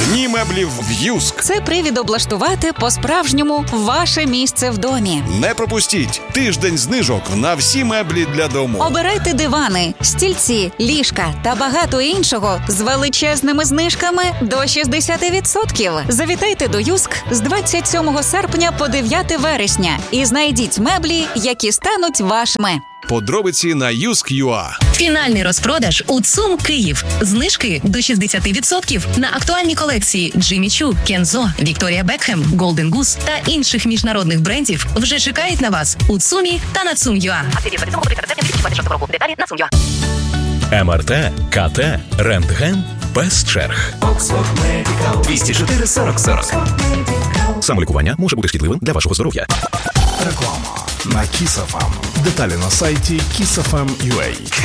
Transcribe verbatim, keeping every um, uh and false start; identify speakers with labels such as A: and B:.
A: Дні меблів в Юск.
B: Це привід облаштувати по-справжньому ваше місце в домі.
A: Не пропустіть тиждень знижок на всі меблі для дому.
B: Обирайте дивани, стільці, ліжка та багато іншого з величезними знижками до шістдесят відсотків. Завітайте до Юск з двадцять сьомого серпня по дев'яте вересня і знайдіть меблі, які стануть вашими.
A: Подробиці на юск точка ю а.
C: Фінальний розпродаж у ЦУМ Київ. Знижки до шістдесят відсотків на актуальні колекції Джиммі Чу, Кензо, Вікторія Бекхем, Голден Гус та інших міжнародних брендів вже чекають на вас у ЦУМі та на цум точка ю а.
D: Акції діє з двадцять сьомого грудня дві тисячі двадцять шостого року. Деталі на цум точка ю а.
E: ем ар те, ка те, рентген без черг.
F: двісті чотири сорок сорок.
E: Самолікування може бути шкідливим для вашого здоров'я.
G: Реклама на Kiss еф ем. Деталі на сайті kiss еф ем крапка ю а.